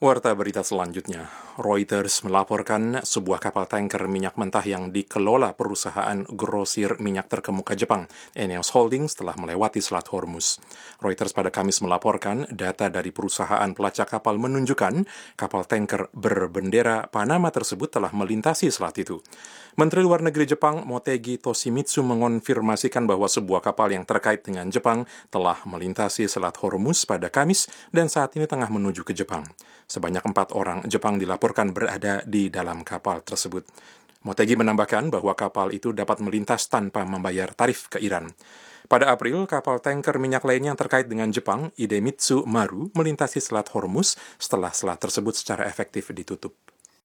Warta berita selanjutnya, Reuters melaporkan sebuah kapal tanker minyak mentah yang dikelola perusahaan grosir minyak terkemuka Jepang, ENEOS Holdings, telah melewati Selat Hormuz. Reuters pada Kamis melaporkan data dari perusahaan pelacak kapal menunjukkan kapal tanker berbendera Panama tersebut telah melintasi selat itu. Menteri Luar Negeri Jepang, Motegi Toshimitsu, mengonfirmasikan bahwa sebuah kapal yang terkait dengan Jepang telah melintasi Selat Hormuz pada Kamis dan saat ini tengah menuju ke Jepang. Sebanyak 4 orang Jepang dilaporkan berada di dalam kapal tersebut. Motegi menambahkan bahwa kapal itu dapat melintas tanpa membayar tarif ke Iran. Pada April, kapal tanker minyak lainnya yang terkait dengan Jepang, Idemitsu Maru, melintasi Selat Hormuz setelah selat tersebut secara efektif ditutup.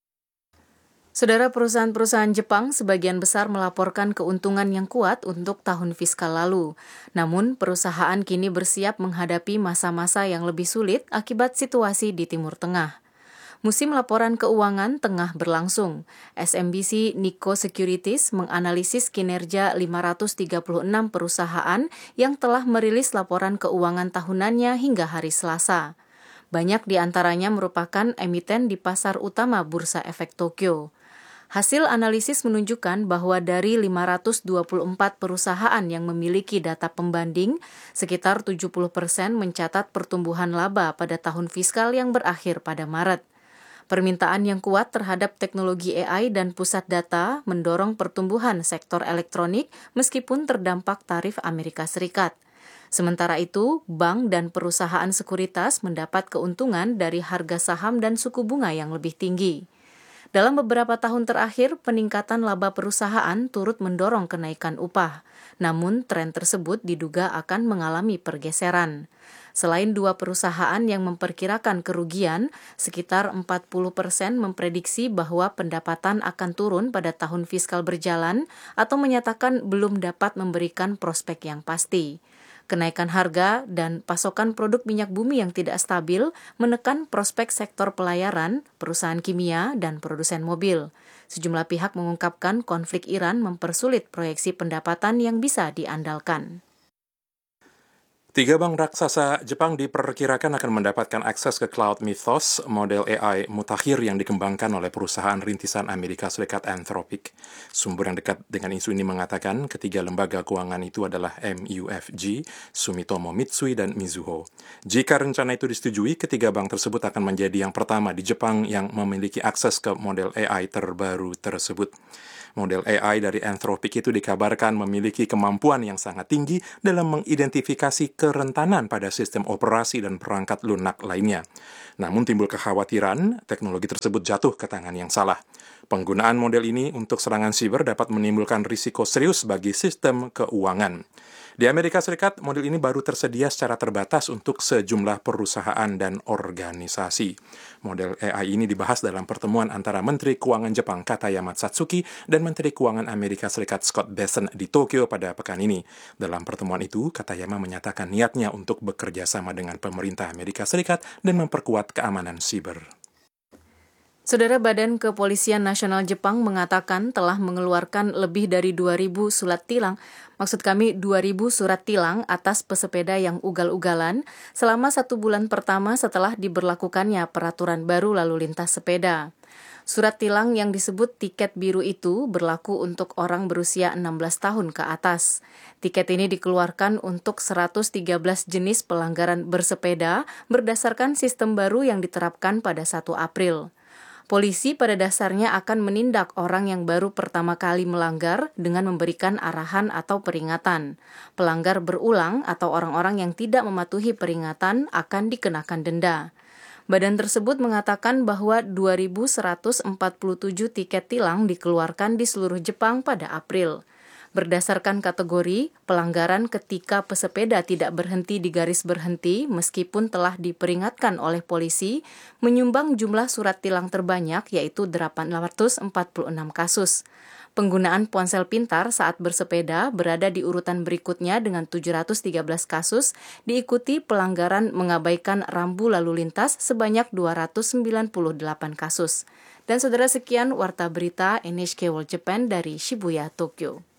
Saudara, perusahaan-perusahaan Jepang sebagian besar melaporkan keuntungan yang kuat untuk tahun fiskal lalu. Namun, perusahaan kini bersiap menghadapi masa-masa yang lebih sulit akibat situasi di Timur Tengah. Musim laporan keuangan tengah berlangsung. SMBC Nikko Securities menganalisis kinerja 536 perusahaan yang telah merilis laporan keuangan tahunannya hingga hari Selasa. Banyak di antaranya merupakan emiten di pasar utama Bursa Efek Tokyo. Hasil analisis menunjukkan bahwa dari 524 perusahaan yang memiliki data pembanding, sekitar 70% mencatat pertumbuhan laba pada tahun fiskal yang berakhir pada Maret. Permintaan yang kuat terhadap teknologi AI dan pusat data mendorong pertumbuhan sektor elektronik meskipun terdampak tarif Amerika Serikat. Sementara itu, bank dan perusahaan sekuritas mendapat keuntungan dari harga saham dan suku bunga yang lebih tinggi. Dalam beberapa tahun terakhir, peningkatan laba perusahaan turut mendorong kenaikan upah. Namun, tren tersebut diduga akan mengalami pergeseran. Selain 2 perusahaan yang memperkirakan kerugian, sekitar 40% memprediksi bahwa pendapatan akan turun pada tahun fiskal berjalan atau menyatakan belum dapat memberikan prospek yang pasti. Kenaikan harga dan pasokan produk minyak bumi yang tidak stabil menekan prospek sektor pelayaran, perusahaan kimia, dan produsen mobil. Sejumlah pihak mengungkapkan konflik Iran mempersulit proyeksi pendapatan yang bisa diandalkan. 3 bank raksasa Jepang diperkirakan akan mendapatkan akses ke Cloud Mythos, model AI mutakhir yang dikembangkan oleh perusahaan rintisan Amerika Serikat Anthropic. Sumber yang dekat dengan isu ini mengatakan ketiga lembaga keuangan itu adalah MUFG, Sumitomo Mitsui, dan Mizuho. Jika rencana itu disetujui, ketiga bank tersebut akan menjadi yang pertama di Jepang yang memiliki akses ke model AI terbaru tersebut. Model AI dari Anthropic itu dikabarkan memiliki kemampuan yang sangat tinggi dalam mengidentifikasi kerentanan pada sistem operasi dan perangkat lunak lainnya. Namun timbul kekhawatiran teknologi tersebut jatuh ke tangan yang salah. Penggunaan model ini untuk serangan siber dapat menimbulkan risiko serius bagi sistem keuangan. Di Amerika Serikat, model ini baru tersedia secara terbatas untuk sejumlah perusahaan dan organisasi. Model AI ini dibahas dalam pertemuan antara Menteri Keuangan Jepang Katayama Satsuki dan Menteri Keuangan Amerika Serikat Scott Bessent di Tokyo pada pekan ini. Dalam pertemuan itu, Katayama menyatakan niatnya untuk bekerja sama dengan pemerintah Amerika Serikat dan memperkuat keamanan siber. Saudara, Badan Kepolisian Nasional Jepang mengatakan telah mengeluarkan lebih dari 2.000 surat tilang, 2.000 surat tilang atas pesepeda yang ugal-ugalan selama 1 bulan pertama setelah diberlakukannya peraturan baru lalu lintas sepeda. Surat tilang yang disebut tiket biru itu berlaku untuk orang berusia 16 tahun ke atas. Tiket ini dikeluarkan untuk 113 jenis pelanggaran bersepeda berdasarkan sistem baru yang diterapkan pada 1 April. Polisi pada dasarnya akan menindak orang yang baru pertama kali melanggar dengan memberikan arahan atau peringatan. Pelanggar berulang atau orang-orang yang tidak mematuhi peringatan akan dikenakan denda. Badan tersebut mengatakan bahwa 2.147 tiket tilang dikeluarkan di seluruh Jepang pada April. Berdasarkan kategori, pelanggaran ketika pesepeda tidak berhenti di garis berhenti meskipun telah diperingatkan oleh polisi menyumbang jumlah surat tilang terbanyak yaitu 846 kasus. Penggunaan ponsel pintar saat bersepeda berada di urutan berikutnya dengan 713 kasus, diikuti pelanggaran mengabaikan rambu lalu lintas sebanyak 298 kasus. Dan saudara, sekian Warta Berita NHK World Japan dari Shibuya, Tokyo.